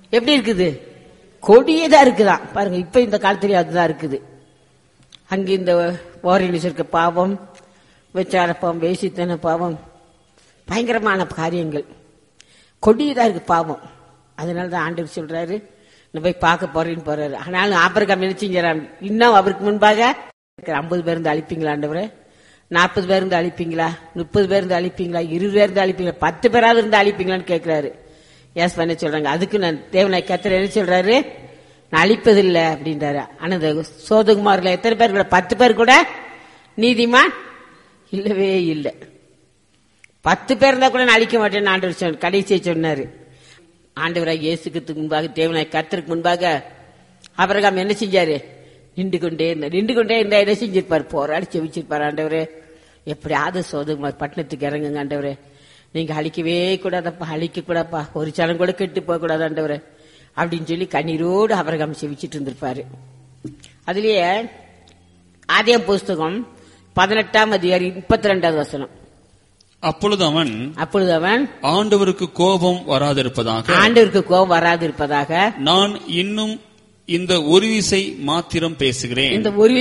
எப்படி இருக்குது? கொடியதா இருக்குதான். பாருங்க, இப்ப இந்த காலத்திலேயே அதுதான் இருக்குது. அங்க இந்த ஓரினிஸ் இருக்க பாவம், விச்சார பாவம், வேசித்தன பாவம், பயங்கரமான காரியங்கள் கொடியதா இருக்கு பாவம். அதனாலதான் ஆண்டவர் சொல்றாரு, நான் போய் பார்க்க போறேன்னு போறாரு. ஆனாலும் ஆபிரகாம் என்ன செஞ்சான்? இன்னும் அவருக்கு முன்பாக 50 பேர் இருந்து அழிப்பீங்களா ஆண்டவரே? 40 பேர் இருந்து அழிப்பீங்களா? 30 பேர் இருந்து அழிப்பீங்களா? 20 பேர் இருந்து அழிப்பீங்களா? 10 பேராவது இருந்து அழிப்பீங்களான்னு கேட்கிறாரு. ஏஸ் பண்ண சொல்றாங்க. அதுக்கு நான் தேவனாய் கர்த்தர் என்ன சொல்றாரு? நான் அழிப்பதில்லை அப்படின்றாரு. ஆனா இந்த சோதகுமார்ல எத்தனை பேர் கூட? 10 பேர் கூட நீதிமான் இல்லவே இல்லை. 10 பேர் இருந்தா கூட நான் அழிக்க மாட்டேன்னு ஆண்டவர் கடைசியை சொன்னாரு. ஆண்டவராக இயேசுக்கு முன்பாக, தேவனாய் கர்த்தருக்கு முன்பாக ஆபிரகாம் என்ன செஞ்சாரு? நின்று கொண்டே இருந்தா என்ன செஞ்சிருப்பாரு? போராடி செவிச்சிருப்பாரு. ஆண்டவரே, எப்படியாவது சோதகுமார் பட்டணத்துக்கு இறங்குங்க ஆண்டவரே, நீங்க அழிக்கவே கூடாதப்பா, அழிக்க கூடாப்பா, ஒரு சலம் கூட கெட்டு போக கூடாது ஆண்டவரே அப்படின்னு சொல்லி கண்ணீரோடு ஆபிரகாம் செவிச்சிட்டு இருந்திருப்பாரு. அதுலயே ஆதியாகம புஸ்தகம் 18ஆம் அதிகாரம் 32வது வசனம். அப்பொழுது அவன் ஆண்டவருக்கு கோபம் வராதிருப்பதாக நான் இன்னும் இந்த ஒரு விசை மாத்திரம் பேசுகிறேன்.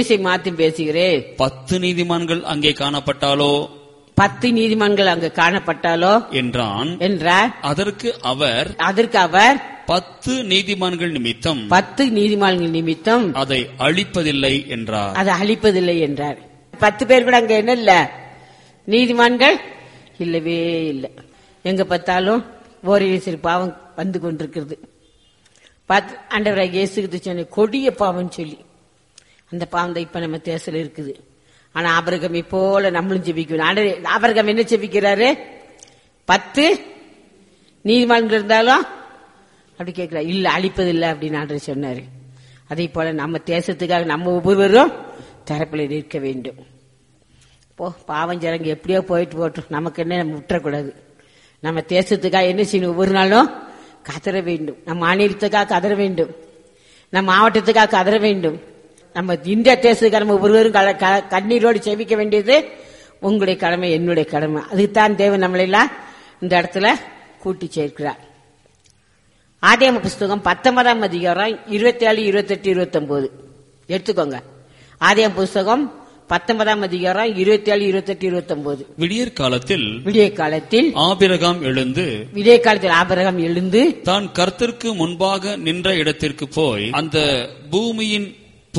10 நீதிமான்கள் அங்கே காணப்பட்டாலோ 10 நீதிமான்கள் அங்கு காணப்பட்டாலோ என்றான். அதற்கு அவர் 10 நீதிமான்கள் நிமித்தம் அதை அழிப்பதில்லை என்றார். 10 பேர் கூட அங்க என்ன இல்ல? நீதிமான்கள் இல்லவே இல்லை. எங்க பார்த்தாலும் ஓரிரு பாவம் வந்து கொண்டிருக்கிறது. ஆண்டவராக இயேசுக்கு சொன்ன கொடிய பாவம் சொல்லி அந்த பாவம் தான் இப்ப நம்ம தேசல இருக்குது. ஆனா ஆபிரகாமை போல நம்மளும் ஜெபிக்கணும். ஆபிரகாம் என்ன ஜெபிக்கிறாரு? 10 நீதிமான்கள் இருந்தாலும் அப்படி கேட்கிறார். இல்ல, அழிப்பதில்லை அப்படின்னு ஆண்டவர் சொன்னாரு. அதே போல நம்ம தேசத்துக்காக நம்ம ஒவ்வொருவரும் தரப்பில் நிற்க வேண்டும். பாவம் ஜனங்க எப்படியோ போயிட்டு போட்டோம், நமக்கு என்ன, நம்ம விட்டுறக்கூடாது. நம்ம தேசத்துக்காக என்ன செய்யணும்? ஒவ்வொரு நாளும் கதற வேண்டும். நம்ம மாநிலத்துக்காக கதற வேண்டும். நம்ம மாவட்டத்துக்காக கதற வேண்டும். நம்ம இந்தியா தேசத்துக்காக நம்ம ஒவ்வொருவரும் கண்ணீரோடு செவிக்க வேண்டியது உங்களுடைய கடமை, என்னுடைய கடமை. அதுக்குத்தான் தேவன் நம்மளெல்லாம் இந்த இடத்துல கூட்டி சேர்க்கிறார். ஆதியாகம புஸ்தகம் 19ஆம் அதிகாரம் 27, 28, 29 எடுத்துக்கோங்க. ஆதியாகம புஸ்தகம் 19ஆம் அதிகாரம் 27, 28, 29. விடியற் காலத்தில் ஆபிரகாம் எழுந்து தான் கர்த்தருக்கு முன்பாக நின்ற இடத்திற்கு போய் அந்த பூமியின்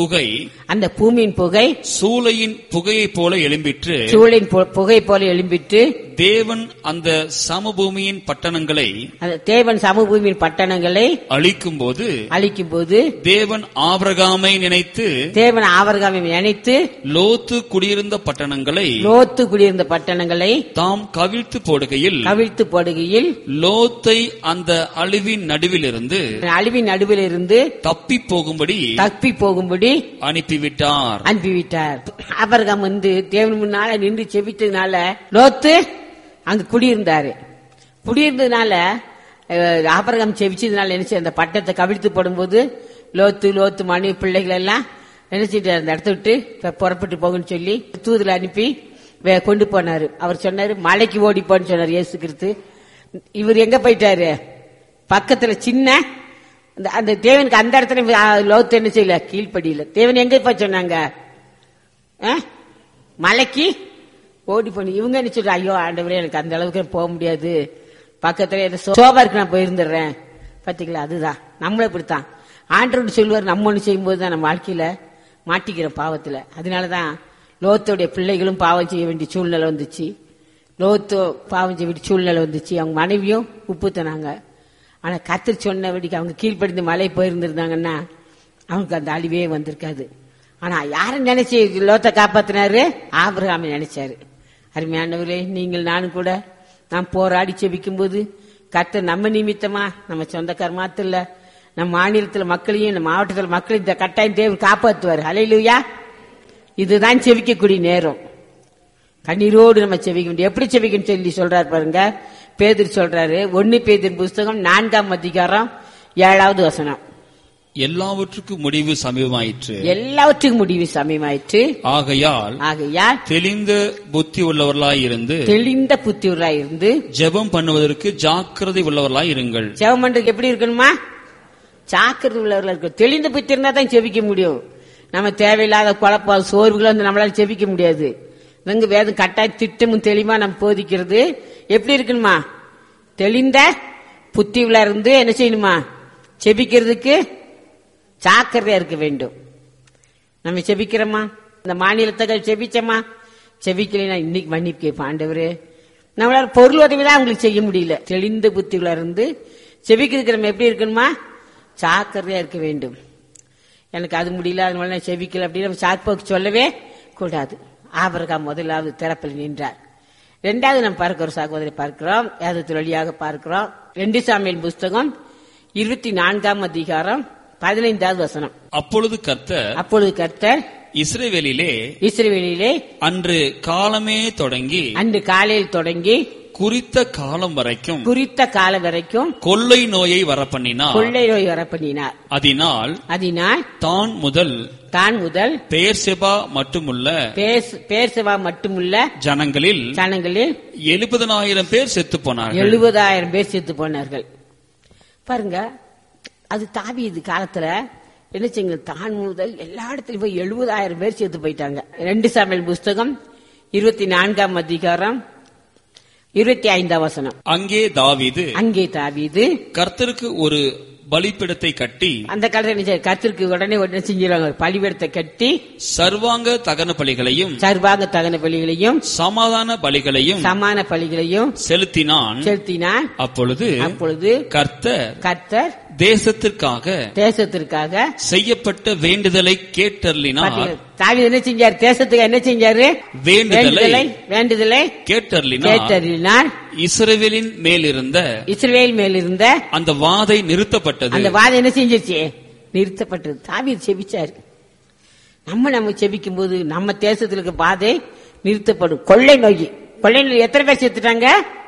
புகை சூளையின் புகையை போல எழும்பிற்று. தேவன் அந்த சமபூமியின் பட்டணங்களை அழிக்கும் போது தேவன் ஆபிரகாமை நினைத்து லோத்து குடியிருந்த பட்டணங்களை தாம் கவிழ்த்து போடுகையில் லோத்தை அந்த அழிவின் நடுவிலிருந்து தப்பி போகும்படி அனுப்பிவிட்டார். ஆபிரகாம் தேவன் முன்னால நின்று செபித்ததுனால லோத்து அங்க குடியிருந்ததுனால ஆபிரகாம் செபிச்சதுனால என்ன செய்ய, அந்த பட்டத்தை கவிழ்த்து போடும்போது லோத்து மனைவி பிள்ளைகள் எல்லாம் நினைச்சிட்டு அந்த இடத்த விட்டு புறப்பட்டு போகுன்னு சொல்லி தூதுல அனுப்பி கொண்டு போனாரு. அவர் சொன்னாரு, மலைக்கு ஓடி போன்னு சொன்னார் இயேசு கிறிஸ்து. இவர் எங்க போயிட்டாரு? பக்கத்துல சின்ன அந்த தேவனுக்கு அந்த இடத்துல லோத்து என்ன செய்யல? கீழ்படியில. தேவன் எங்க போய் சொன்னாங்க? மலைக்கு ஓடி போன. இவங்க என்ன சொல்ற? ஐயோ ஆண்டவரே, எனக்கு அந்த அளவுக்கு போக முடியாது, பக்கத்துல சோபா இருக்கு, நான் போயிருந்துடுறேன். பாத்தீங்களா? அதுதான் நம்மள இப்படித்தான் ஆண்டவர் சொல்லுவார். நம்ம ஒண்ணு செய்யும் போதுதான் நம்ம வாழ்க்கையில மாட்டிக்கிறோம் பாவத்துல. அதனாலதான் லோத்தோடைய பிள்ளைகளும் பாவம் செய்ய வேண்டிய சூழ்நிலை வந்துச்சு. அவங்க மனைவியும் உப்பு தனாங்க. ஆனா கர்த்தர் சொன்னபடிக்கு அவங்க கீழ்ப்படிந்து மலை போயிருந்திருந்தாங்கன்னா அவங்களுக்கு அந்த அழிவே வந்திருக்காது. ஆனா யாரும் நினைச்சு லோத்தை காப்பாத்தினாரு? ஆபிரகாமை நினைச்சாரு. அருமையானவர்களே, நீங்கள் நானும் கூட நாம் போராடி செபிக்கும் போது கர்த்தர் நம்ம நிமித்தமா, நம்ம சொந்தக்கார மாத்திரம் இல்ல, நம்ம மாநிலத்துல மக்களையும் நம்ம மாவட்டத்துல மக்களையும் இந்த கட்டாயம் தேவன் காப்பாற்றுவார். ஹல்லேலூயா. இதுதான் செபிக்கக்கூடிய நேரம். கண்ணீரோடு நம்ம செபிக்க வேண்டிய. எப்படி செபிக்கணும்னு சொல்லி சொல்றாரு பாருங்க. பேதுரு சொல்றாரு, 1 பேதுரு புஸ்தகம் 4ஆம் அதிகாரம் 7வது வசனம். எல்லாவற்றுக்கும் முடிவு சமீபமாயிற்று. ஆகையால் தெளிந்த புத்தி உள்ளவர்களாயிருந்து ஜெபம் பண்ணுவதற்கு ஜாக்கிரதை உள்ளவர்களாய் இருங்கள். ஜெபம் பண்றதுக்கு எப்படி இருக்கணுமா? ஜாக்கிரதை உள்ளவர்கள் இருக்க. தெளிந்து புத்தி இருந்தா தான் செபிக்க முடியும். நம்ம தேவையில்லாத குழப்பம் சோர்வுகளை வந்து நம்மளால செபிக்க முடியாது. இங்க வேதம் கட்டாய திட்டமும் தெளிவா நம்ம போதிக்கிறது எப்படி இருக்கணுமா? தெளிந்த புத்தி உள்ள இருந்து என்ன செய்யணுமா? செபிக்கிறதுக்கு ஜாக்கிரதையா இருக்க வேண்டும். நம்ம செபிக்கிறோமா? இந்த மாநிலத்தை செபிச்சோமா? செபிக்கலைன்னா இன்னைக்கு மன்னிப்பு கேட்போம். ஆண்டவரே, நம்மளால பொருள் உதவி தான் அவங்களுக்கு செய்ய முடியல. தெளிந்த புத்தியுள்ள இருந்து செபிக்கிறதுக்கு நம்ம எப்படி இருக்கணுமா? ஜாக்கிரதையா இருக்க வேண்டும். எனக்கு அது முடியல, அதனால நான் செபிக்கல அப்படின்னு நம்ம சாக்கு சொல்லவே கூடாது. ஆபிரகாம் முதலாவது திறப்பில் நின்றார். இரண்டாவது நம்ம பார்க்கிறோம் சகோதரி, பார்க்கிறோம் வேதத்தின் வழியாக பார்க்கிறோம். 2 சாமுவேல் புஸ்தகம் 24ஆம் அதிகாரம் 15வது வசனம். அப்பொழுது கர்த்தர் இஸ்ரவேலிலே அன்று காலையில் தொடங்கி குறித்த காலம் வரைக்கும் கொள்ளை நோயை வரப்பண்ணினார். அதனால் தான் முதல் பெயர்செபா மட்டுமுள்ள ஜனங்களில் 70,000 பேர் செத்து போனார்கள். பாருங்க, அது தாவீது காலத்துல என்ன செய்யுங்க, தான் முதல் எல்லா இடத்துலயும் போய் 70,000 பேர் செத்து போயிட்டாங்க. 2 சாமுவேல் புஸ்தகம் 24ஆம் அதிகாரம் 25ஆம் வசனம். அங்கே தாவீது கர்த்தருக்கு ஒரு பலிபீடத்தை கட்டி, அந்த காலத்துல கர்த்தருக்கு உடனே செஞ்சிருவாங்க, பலிபீடத்தை கட்டி சர்வாங்க தகன பலிகளையும் சமாதான பலிகளையும் செலுத்தினான். அப்பொழுது கர்த்தர் தேசத்திற்காக செய்யப்பட்ட வேண்டுதலை கேட்டருளினார். தாவீது என்ன செஞ்சார்? தேசத்துக்கு என்ன செஞ்சாரு? வேண்டுதலை கேட்டருளினார். இஸ்ரவேலின் மேலிருந்த அந்த வாதை நிறுத்தப்பட்டது. அந்த வாதை என்ன செஞ்சிருச்சு? நிறுத்தப்பட்டது. தாவீது செபிச்சாரு. நம்ம செபிக்கும் போது நம்ம தேசத்துல இருக்க வாதை நிறுத்தப்படும். கொள்ளை நோய் எத்தனை பேர் செத்துட்டாங்க?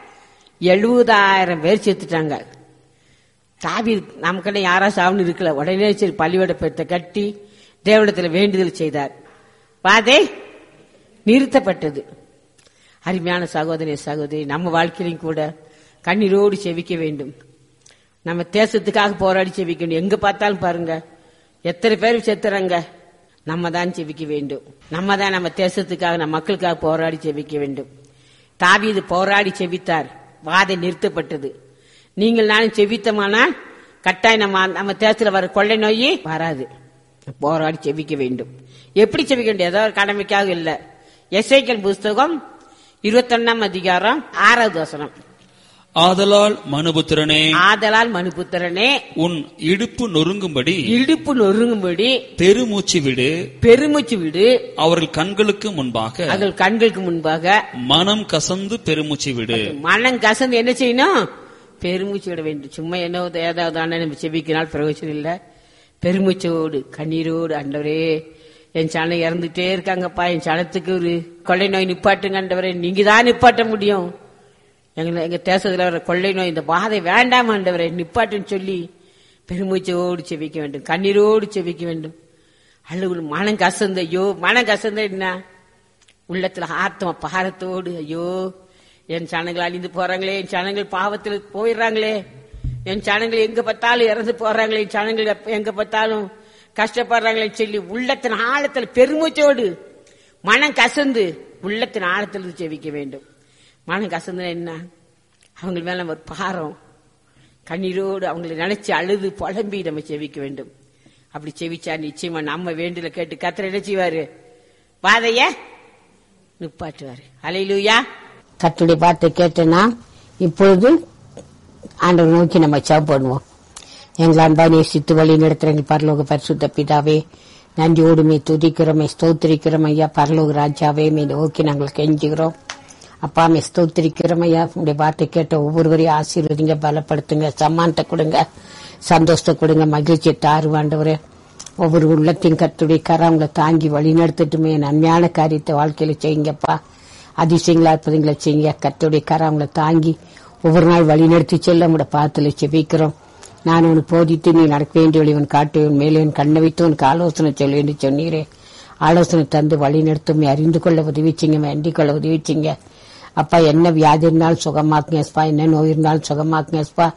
70,000 பேர் செத்துட்டாங்க. தாவீது நமக்கு யாரா சாவுன்னு இருக்கல, உடனே சரி பலிபீடத்தை கட்டி தேவனிடத்துல வேண்டுதல் செய்தார். வாதை நிறுத்தப்பட்டது. அருமையான சகோதரி, நம்ம வாழ்க்கையிலும் கூட கண்ணீரோடு செபிக்க வேண்டும். நம்ம தேசத்துக்காக போராடி செபிக்க வேண்டும். எங்க பார்த்தாலும் பாருங்க எத்தனை பேர் செத்துறாங்க. நம்ம தான் செபிக்க வேண்டும். நம்ம தான் நம்ம தேசத்துக்காக, நம்ம மக்களுக்காக போராடி செபிக்க வேண்டும். தாவீது போராடி செபித்தார், வாதை நிறுத்தப்பட்டது. நீங்கள் நானும் செபித்தமானால் கட்டாயம் நம்ம தேசத்துல வர கொள்ளை நோய் வராது. போராடி செபிக்க வேண்டும். எப்படி செபிக்க வேண்டும்? ஏதோ ஒரு கடமைக்காக இல்ல. எசேக்கியேல் புஸ்தகம் 21ஆம் அதிகாரம் 6வது வசனம். ஆதலால் மனுபுத்திரனே உன் இடுப்பு நொறுங்கும்படி பெருமூச்சு விடு. அவர்கள் கண்களுக்கு முன்பாக மனம் கசந்து பெருமூச்சு விடு. மனம் கசந்து என்ன செய்யணும்? பெருமூச்சு விட வேண்டும். சும்மா என்ன ஏதாவது நம்ம செபிக்கினால் பிரயோஜனம் இல்ல. பெருமூச்சோடு கண்ணீரோடு, ஆண்டவரே என் சனம் இறந்துட்டே இருக்காங்கப்பா, என் சனத்துக்கு ஒரு கொள்ளை நோய் நிப்பாட்டுங்க ஆண்டவரே, நீங்க தான் நிப்பாட்ட முடியும். எங்க தேசத்துல வர கொள்ளை நோய், இந்த பாதை வேண்டாம் ஆண்டவரே நிப்பாட்டுன்னு சொல்லி பெருமூச்சோடு செபிக்க வேண்டும். கண்ணீரோடு செபிக்க வேண்டும். அழுகு மனம் கசந்த, மனம் கசந்த என்ன? உள்ளத்துல ஆத்ம பாரத்தோடு, ஐயோ என் சனங்கள் அழிந்து போறாங்களே, என் சனங்கள் பாவத்தில் போயிடுறாங்களே, என் சனங்கள் எங்க பார்த்தாலும் இறந்து போறாங்களே, என் சனங்கள் எங்க பார்த்தாலும் கஷ்டப்படுறாங்களே சொல்லி உள்ளத்தின் ஆழத்துல பெருமூச்சோடு மனம் கசந்து உள்ளத்தின் ஆழத்தில் செவிக்க வேண்டும். மனம் கசந்து என்ன? அவங்க மேல ஒரு பாரம், கண்ணீரோடு அவங்களை நினைச்சு அழுது புலம்பி நம்ம செவிக்க வேண்டும். அப்படி செவிச்சா நிச்சயமா நம்ம வேண்டுல கேட்டு கர்த்தர் என்ன செய்வாரு? வாதைய நிப்பாட்டுவாரு. அல்லேலூயா. கர்த்தருடைய வார்த்தை கேட்டனா இப்பொழுது ஆண்டவர் நோக்கி நம்ம ஜெபம் பண்ணுவோம். எங்கள் அன்பா நேசித்து வழி நடத்துற பரலோக பரிசுத்த பிதாவே, நன்றியோடுமே துதிக்கிறோமே ஸ்தோத்திரிக்கிறோம் ஐயா. பரலோக ராஜாவே, மே நோக்கி நாங்கள் கெஞ்சுகிறோம் அப்பா. மே ஸ்தோத்திரிக்கிறோம் ஐயா. உங்களுடைய வார்த்தை கேட்ட ஒவ்வொருவரையும் ஆசீர்வதிங்க, பலப்படுத்துங்க, சம்மானத்தை கொடுங்க, சந்தோஷத்தை கொடுங்க, மகிழ்ச்சியை தாருவாண்டவரே. ஒவ்வொரு உள்ளத்தையும் கர்த்தருடைய கரங்களை தாங்கி வழி நடத்தட்டுமே. நன்மையான காரியத்தை வாழ்க்கையில செய்யுங்கப்பா. அதிசயங்களா இருப்பதுங்களை செய்யுங்க. கர்த்தருடைய கரங்களை தாங்கி ஒவ்வொரு நாள் வழி நடத்தி செல்ல உங்களோட பாதத்துல செபிக்கிறோம். நான் உனக்கு போதித்து நீ நடக்க வேண்டிய வழிவன் காட்டுவன், மேலே கண்ணை வைத்து உனக்கு ஆலோசனை சொல்ல வேண்டி சொன்னீரே. ஆலோசனை தந்து வழி நடத்தும், அறிந்து கொள்ள உதவிச்சிங்க, வேண்டிக் கொள்ள உதவிச்சிங்க அப்பா. என்ன வியாதி இருந்தாலும் சுகமாக்குங்கப்பா, என்ன நோய் இருந்தாலும் சுகமாக்குங்கப்பா.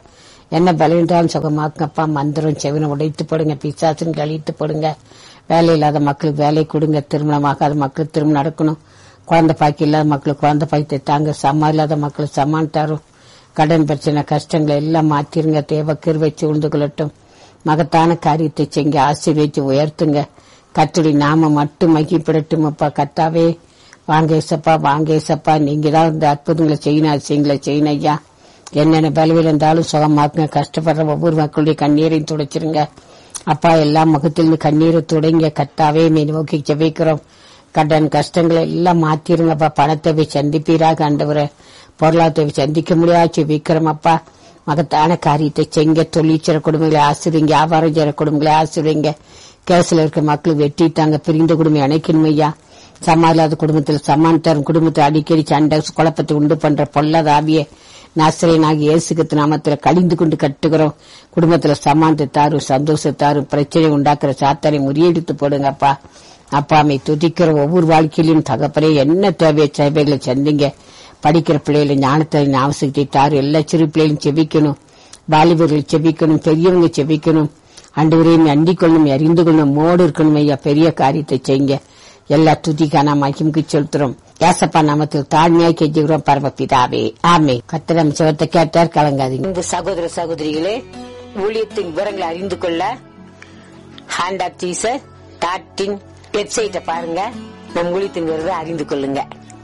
என்ன பலவீனத்தாலும் சுகமாக்கப்பா. மந்திரம் செவினை உடைத்து போடுங்க, பிசாசுன்னு அழித்து போடுங்க. வேலை இல்லாத மக்களுக்கு வேலை கொடுங்க, திருமணமாகாத மக்களுக்கு திருமணம் நடக்கணும், குழந்தை பாக்கி இல்லாத மக்களுக்கு குழந்தை பாக்கி தாங்க, சமா இல்லாத மக்களுக்கு சமான் தரும். கடன் பிரச்சனை கஷ்டங்களை எல்லாம் மாத்திருங்க. தேவ கிருபை சூழ்ந்து கொள்ளட்டும். மகத்தான காரியத்தை செய்ய ஆசீர்வதிச்சு உயர்த்துங்க. கர்த்தருடைய நாம மட்டும் மகிமைப்படட்டும். அப்பா கர்த்தாவே வாங்க ஏசப்பா, வாங்க ஏசப்பா. நீங்க தான் இந்த அற்புதங்களை செய்யணும், அதிசயங்களை செய்யணும் ஐயா. என்னென்ன பலவில் இருந்தாலும் சுகமாக்குங்க. கஷ்டப்படுற ஒவ்வொரு மக்களுடைய கண்ணீரையும் துடைச்சிருங்க அப்பா. எல்லா முகத்திலிருந்து கண்ணீரை துடைங்க கர்த்தாவே. நீ நோக்கி ஜெபிக்கிறோம். கடன் கஷ்டங்களை எல்லாம் மாத்திருங்கப்பா. பணத்தை சந்திப்பீராக ஆண்டவரே. பொருளாதாரத்தை சந்திக்க முடியாது ஜெபிக்கிறோம் அப்பா. மகத்தான காரியத்தை செய்ய. தொழிற்சிற குடும்பங்களை ஆசிரியங்க, வியாபாரம் செய்யற குடும்பங்களை ஆசிரியங்க. கேஸ்ல இருக்க மக்களுக்கு வெட்டிட்டாங்க, பிரிந்த குடும்பம் இணைக்கணும் ஐயா. சமாளில்லாத குடும்பத்தில் சமான் தரும். குடும்பத்தை அடிக்கடி சண்டை குழப்பத்தை உண்டு பண்ற பொல்லாத ஆவிய நாசரேயனாகி இயேசு கிறிஸ்து நாமத்துல கழிந்து கொண்டு கட்டுகிறோம். குடும்பத்துல சமானத்தை தாரும், சந்தோஷத்தாரும். பிரச்சனை உண்டாக்குற சாத்தானை முறியடித்து போடுங்க அப்பா. அப்பாமை துதிக்கிற ஒவ்வொரு வாழ்க்கையிலும் தகப்பனே என்ன தேவையை சேவைகளை சந்திங்க. படிக்கிற பிள்ளைகளை ஞானத்தை அவசியத்தை தாரு. எல்லா சிறு பிள்ளைகளும் செபிக்கணும், வாலிபர்கள் செபிக்கணும், பெரியவங்க செபிக்கணும். ஆண்டவரையும் அண்டிக் கொள்ளணும், அறிந்து கொள்ளணும், மோடு இருக்கணும் ஐயா. பெரிய காரியத்தை செய்யுங்க. எல்லா துதிக்கான மகிமைக்கு செலுத்துறோம். ஏசப்பா நாமத்தில் தாழ்மையாய் கெஞ்சுகிறோம் பரமபிதாவே, ஆமென். கர்த்தர் நம்ம ஜெபத்தை கேட்டார், கலங்காதீங்க. இந்த சகோதர சகோதரிகளே, ஊழியத்தின் விவரங்களை அறிந்து கொள்ள ஹேண்ட் ஆஃப் ஜீசஸ் வெப்சைட்டை பாருங்க. நம் ஊழியத்தின் விவரத்தை அறிந்து கொள்ளுங்க.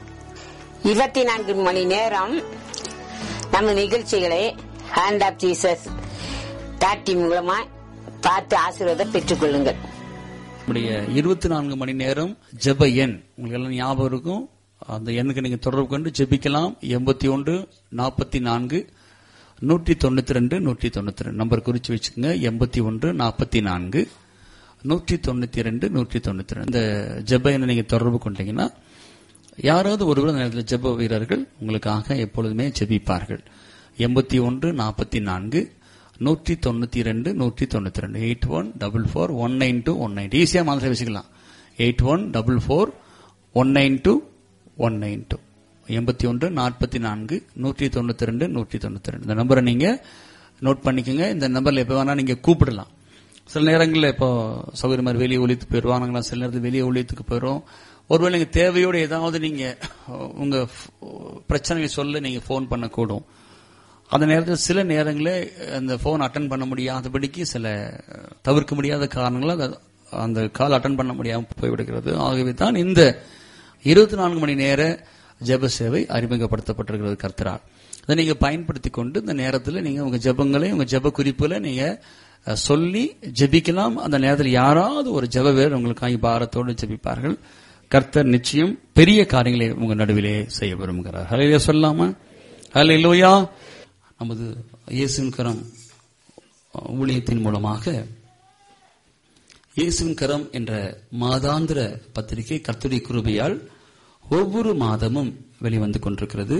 24 மணி நேரம் நம்ம நிகழ்ச்சிகளை ஹேண்ட் ஆஃப் ஜீசஸ் மூலமா பார்த்து ஆசீர்வாதம் பெற்றுக் கொள்ளுங்கள். 24 மணி நேரம் ஜெப எண் உங்களுக்கு எல்லாம் ஞாபகம் இருக்கும். அந்த எண்ணுக்கு நீங்க தொடர்பு கொண்டு ஜெபிக்கலாம். 81 44 192 192 நம்பர் குறிச்சு வச்சுக்கோங்க. 81 44 192 192 இந்த ஜெப எண்ணை நீங்க தொடர்பு கொண்டீங்கன்னா யாராவது ஒருவர் அந்த நேரத்தில் ஜெப வீரர்கள் உங்களுக்காக எப்பொழுதுமே ஜெபிப்பார்கள். 81 44 192 192 8144192192 ஈஸியா மாதிரி வச்சுக்கலாம். 8144192192 81 44 192 192 இந்த நம்பரை நீங்க நோட் பண்ணிக்கோங்க. இந்த நம்பர்ல எப்ப வேணா நீங்க கூப்பிடலாம். சில நேரங்களில் இப்போ சௌகரிய மாதிரி வெளியே ஒழித்து போயிடுவாங்களா, சில நேரத்தில் வெளியே ஒழித்துக்கு போயிடும். ஒருவேளை நீங்க தேவையோடு ஏதாவது நீங்க உங்க பிரச்சனையை சொல்ல நீங்க போன் பண்ணக்கூடும். அந்த நேரத்தில் சில நேரங்களில் அந்த போன் அட்டன் பண்ண முடியாதபடிக்கு சில தவிர்க்க முடியாத காரணங்களால் அந்த கால் அட்டன் பண்ண முடியாமல் போய்விடுகிறது. ஆகவே தான் இந்த 24 மணி நேர ஜெப சேவை அறிமுகப்படுத்தப்பட்டிருக்கிறது கர்த்தரால். அதை நீங்க பயன்படுத்திக் கொண்டு இந்த நேரத்தில் நீங்க உங்க ஜெபங்களை உங்க ஜெப குறிப்புகளை நீங்க சொல்லி ஜெபிக்கலாம். அந்த நேரத்தில் யாராவது ஒரு ஜெப வீரர் உங்களுக்காக பாரத்தோடு ஜெபிப்பார்கள். கர்த்தர் நிச்சயம் பெரிய காரியங்களை உங்க நடுவிலே செய்ய விரும்புகிறார். ஹல்லேலூயா சொல்லாமா? ஹல்லேலூயா. நமது இயேசுவின் கரம் ஊழியத்தின் மூலமாக இயேசுவின் கரம் என்ற மாதாந்திர பத்திரிகை கர்த்தருடைய கிருபையால் ஒவ்வொரு மாதமும் வெளிவந்து கொண்டிருக்கிறது.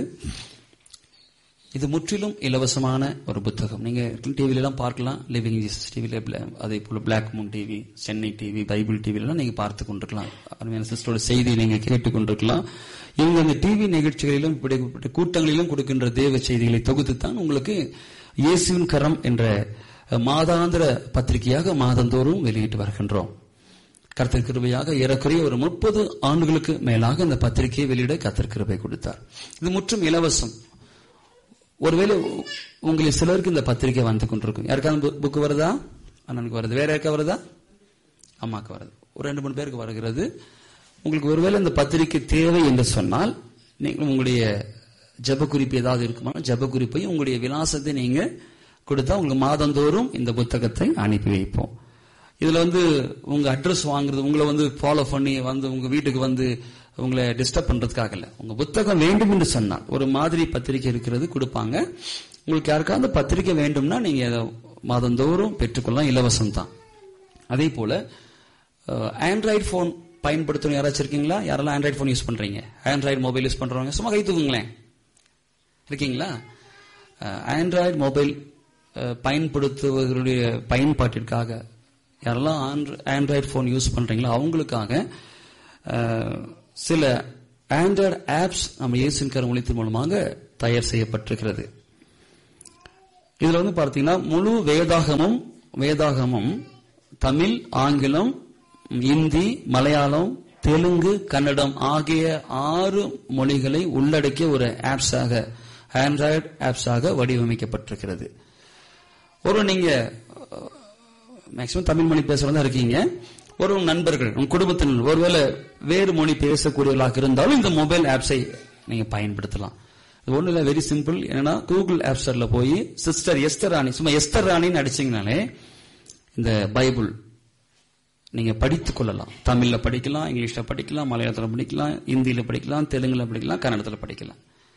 இது முற்றிலும் இலவசமான ஒரு புத்தகம். நீங்க டிவில எல்லாம் பார்க்கலாம். லிவிங் ஜீசஸ் டிவில, அதே போல black Moon TV, Chennai TV, Bible டிவில எல்லாம் நீங்க பார்த்து கொண்டிருக்கலாம். அருமையான சிஸ்டரோட செய்தியை நீங்க கேட்டுக் கொண்டிருக்கலாம். இவங்க அந்த டிவி நிகழ்ச்சிகளிலும் கூட்டங்களிலும் கொடுக்கின்ற தேவ செய்திகளை தொகுத்துத்தான் உங்களுக்கு இயேசுவின் கரம் என்ற மாதாந்திர பத்திரிகையாக மாதந்தோறும் வெளியிட்டு வருகின்றோம். கர்த்தர் கிருபையாக ஏறக்குறைய ஒரு 30 ஆண்டுகளுக்கு மேலாக இந்த பத்திரிகையை வெளியிட கர்த்தர் கிருபை கொடுத்தார். இது முற்றும் இலவசம். ஒருவேளை உங்களுக்கு சிலருக்கு இந்த பத்திரிகை வந்து கொண்டிருக்கும். யாருக்காவது புக்கு வருதா? அண்ணனுக்கு வருது. வேற யாருக்கா வருதா? அம்மாக்கு வருது. ஒரு 2-3 பேருக்கு வருகிறது. உங்களுக்கு ஒருவேளை இந்த பத்திரிகை தேவை என்று சொன்னால் நீங்கள் உங்களுடைய ஜெப குறிப்பு ஏதாவது இருக்குமா, ஜெப குறிப்பையும் உங்களுடைய விலாசத்தை நீங்க கொடுத்தா உங்களுக்கு மாதந்தோறும் இந்த புத்தகத்தை அனுப்பி வைப்போம். இதுல உங்க அட்ரஸ் வாங்குறது, உங்களை ஃபாலோ பண்ணி உங்க வீட்டுக்கு உங்களை டிஸ்டர்ப் பண்றதுக்காக இல்ல. உங்க புத்தகம் வேண்டும் என்று சொன்னால் ஒரு மாதிரி பத்திரிகை இருக்கிறது கொடுப்பாங்க. உங்களுக்கு யாருக்காவது பத்திரிகை வேண்டும்னா நீங்க மாதந்தோறும் பெற்றுக்கொள்ளலாம். இலவசம் தான். அதே போல ஆண்ட்ராய்டு போன் பயன்படுத்தணும் யாராச்சும் இருக்கீங்களா? யாரெல்லாம் ஆண்ட்ராய்டு போன் யூஸ் பண்றீங்க? ஆண்ட்ராய்டு மொபைல் யூஸ் பண்றவங்க சும்மா கை தூக்குங்களேன். இருக்கீங்களா? ஆண்ட்ராய்டு மொபைல் பயன்படுத்துவர்களுடைய பயன்பாட்டிற்காக யாரெல்லாம் ஆண்ட்ராய்டு போன் யூஸ் பண்றீங்களோ அவங்களுக்காக சில ஆண்ட்ராய்டு ஆப்ஸ் நம்ம இயேசுவின் கரம் ஊழியத்தின் மூலமாக தயார் செய்யப்பட்டிருக்கிறது. இதுல வந்து பார்த்தீங்கன்னா முழு வேதாகமும் தமிழ், ஆங்கிலம், இந்தி, மலையாளம், தெலுங்கு, கன்னடம் ஆகிய 6 மொழிகளை உள்ளடக்கிய ஒரு ஆப்ஸாக, ஆண்ட்ராய்டு ஆப்ஸாக வடிவமைக்கப்பட்டிருக்கிறது. நீங்க மேக்சிமம் தமிழ் மொழி பேசுறதா இருக்கீங்க, ஒரு நண்பர்கள், உங்க குடும்பத்தினர் ஒருவேளை வேறு மொழி பேசக்கூடியவர்களாக இருந்தாலும் இந்த மொபைல் ஆப்ஸை நீங்க பயன்படுத்தலாம். இது ஒண்ணு இல்ல, வெரி சிம்பிள். என்னன்னா கூகுள் ஆப் ஸ்டோர்ல போய் சிஸ்டர் எஸ்தர் ராணி, சும்மா எஸ்தர் ராணின்னு அடிச்சீங்கனாலே இந்த பைபிள் நீங்க படித்துக் கொள்ளலாம். தமிழ்ல படிக்கலாம், இங்கிலீஷ்ல படிக்கலாம், மலையாளத்துல படிக்கலாம், இந்தியில படிக்கலாம், தெலுங்குல படிக்கலாம், கன்னடத்துல படிக்கலாம்.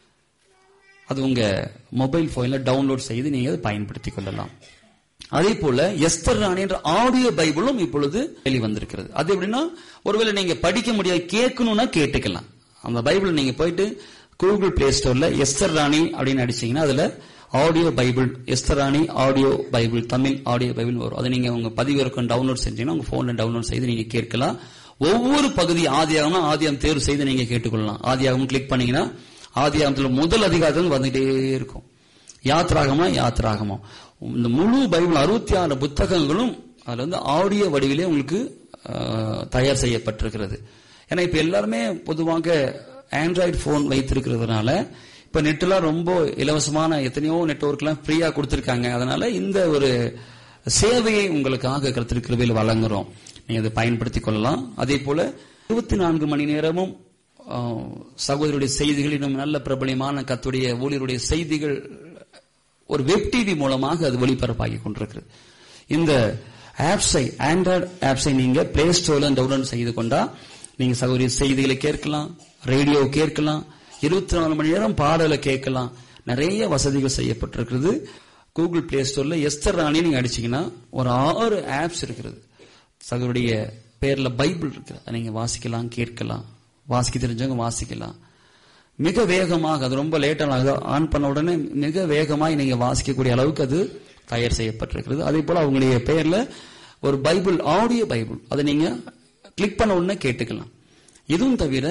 அது உங்க மொபைல் போன்ல டவுன்லோட் செய்து நீங்க அதை பயன்படுத்திக் கொள்ளலாம். அதே போல எஸ்தர் ராணி என்ற ஆடியோ பைபிளும் இப்பொழுது வெளிவந்திருக்கிறது. அது எப்படின்னா, ஒருவேளை நீங்க படிக்க முடியாது, கேட்கணும்னா கேட்டுக்கலாம். அந்த பைபிள் நீங்க போயிட்டு கூகுள் பிளே ஸ்டோர்ல எஸ்தர் ராணி அப்படின்னு அடிச்சீங்கன்னா அதுல ஆடியோ பைபிள், எஸ்தர் ராணி audio Bible, Tamil audio Bible வரும். அதை நீங்க உங்க பதிவிறக்கம் டவுன்லோட் செஞ்சீங்கன்னா உங்க போன்ல டவுன்லோட் செய்து நீங்க கேட்கலாம். ஒவ்வொரு பகுதி ஆதியாகமம் தேர்வு செய்து நீங்க கேட்டுக்கொள்ளலாம். ஆதியாகமம் கிளிக் பண்ணீங்கன்னா ஆதியாகமத்துல முதல் அதிகாரத்தில் வந்துட்டே இருக்கும். யாத்ராகமம் இந்த முழு பைபிள் 66 புத்தகங்களும் அதுல வந்து ஆடியோ வடிவிலே உங்களுக்கு தயார் செய்யப்பட்டிருக்கிறது. ஏன்னா இப்ப எல்லாருமே பொதுவாக ஆண்ட்ராய்டு போன் வைத்திருக்கிறதுனால இப்ப நெட்லாம் ரொம்ப இலவசமான எத்தனையோ நெட்வொர்க் எல்லாம் ஃப்ரீயா கொடுத்திருக்காங்க. அதனால இந்த ஒரு சேவையை உங்களுக்காக கர்த்தர் கிருபையில் வழங்குறோம். நீங்க அதை பயன்படுத்திக் கொள்ளலாம். அதே போல 24 மணி நேரமும் சகோதரருடைய செய்திகள், இன்னும் நல்ல பிரபலமான கர்த்தருடைய ஊழியருடைய செய்திகள் ஒரு வெப் டிவி மூலமாக அது ஒளிபரப்பாகி கொண்டிருக்கிறது. இந்த ஆப்ஸை, ஆண்ட்ராய்டு ஆப்ஸை நீங்க பிளே ஸ்டோர்ல டவுன்லோட் செய்து கொண்டா நீங்க சகோதரிய செய்திகளை கேட்கலாம், ரேடியோ கேட்கலாம், 24 மணி நேரம் பாடலை கேட்கலாம். நிறைய வசதிகள் செய்யப்பட்டிருக்கிறது. கூகுள் பிளே ஸ்டோர்ல எஸ்தர் ராணி நீங்க அடிச்சீங்கன்னா ஒரு 6 ஆப்ஸ் இருக்கிறது. சகோதரிய பேர்ல பைபிள் இருக்கு, அதை நீங்க வாசிக்கலாம், கேட்கலாம். வாசிக்க தெரிஞ்சவங்க வாசிக்கலாம். மிக வேகமாக, அது ரொம்ப லேட்டாக ஆன் பண்ண உடனே மிக வேகமாக நீங்க வாசிக்கக்கூடிய அளவுக்கு அது தயார் செய்யப்பட்டிருக்கிறது. அதே போல அவங்களுடைய பெயர்ல ஒரு பைபிள், ஆடியோ பைபிள், அதை நீங்க கிளிக் பண்ண உடனே கேட்டுக்கலாம். இதுவும் தவிர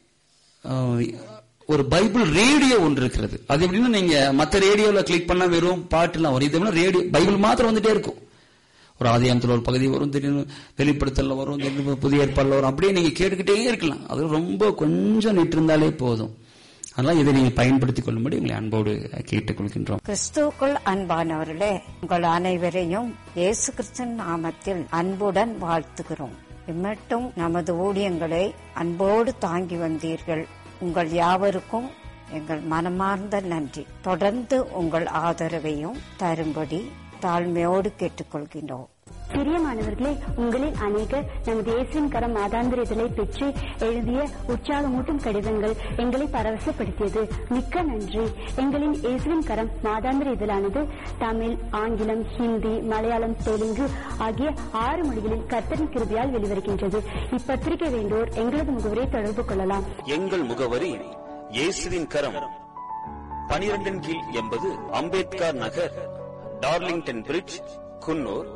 ஒரு பைபிள் ரேடியோ ஒன்று இருக்கிறது. அது எப்படின்னா, நீங்க மற்ற ரேடியோல கிளிக் பண்ணா வெறும் பாட்டுலாம் வரும். இது ரேடியோ பைபிள் மாத்திரம் வந்துட்டே இருக்கும். ஒரு ஆதியாகமத்தில் ஒரு பகுதி வரும், திடீர்னு வெளிப்படுத்தல வரும், திடீர்னு புதிய ஏற்பாடுல வரும். அப்படியே நீங்க கேட்டுக்கிட்டே இருக்கலாம். அது ரொம்ப கொஞ்சம் நிட்டு இருந்தாலே போதும். அதனால இதை நீங்க பயன்படுத்திக் கொள்ளும்படி உங்களை அன்போடு கேட்டுக்கொள்கின்றோம். கிறிஸ்துவுக்குள் அன்பானவர்களே, உங்கள் அனைவரையும் இயேசு கிறிஸ்துவின் நாமத்தில் அன்புடன் வாழ்த்துகிறோம். இம்மட்டும் நமது ஊழியங்களை அன்போடு தாங்கி வந்தீர்கள். உங்கள் யாவருக்கும் எங்கள் மனமார்ந்த நன்றி. தொடர்ந்து உங்கள் ஆதரவையும் தரும்படி தாழ்மையோடு கேட்டுக்கொள்கின்றோம். பிரியமானவர்களே, உங்களில் அநேகர் நமது இயேசுவின் கரம் மாதாந்திர இதழை பெற்று எழுதிய உற்சாகமூட்டும் கடிதங்கள் எங்களை பரவசப்படுத்தியது. மிக்க நன்றி. எங்களின் இயேசுவின் கரம் மாதாந்திர இதழானது தமிழ், ஆங்கிலம், ஹிந்தி, மலையாளம், தெலுங்கு ஆகிய 6 மொழிகளில் கர்த்தரின் கிருபையால் வெளிவருகின்றது. இப்பத்திரிகை வேண்டோர் எங்களது முகவரியை தொடர்பு கொள்ளலாம். எங்கள் முகவரி இயேசுவின் கரம், 12 கீழ் 80 அம்பேத்கர் நகர், டார்லிங்டன் பிரிட்ஜ், குன்னூர்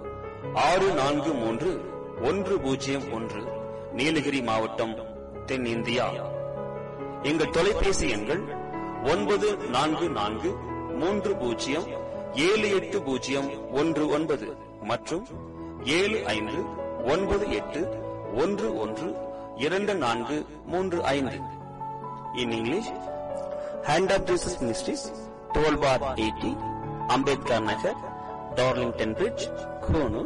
643101, நீலகிரி மாவட்டம், தென்னிந்தியா. எங்கள் தொலைபேசி எண்கள் 9443078019 மற்றும் 7598112435. In English, Hand of Jesus Ministries, 12/80, Ambedkar Nagar, Darlington Bridge, Konoor,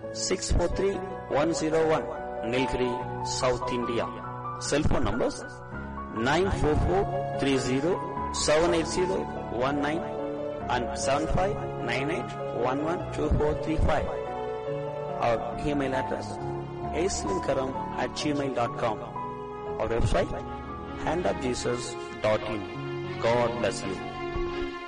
643101, Nilgiri, South India. Cell phone numbers 94430-78019 and 7598112435. Our email address aslinkaram@gmail.com. Our website handofjesus.in. God bless you.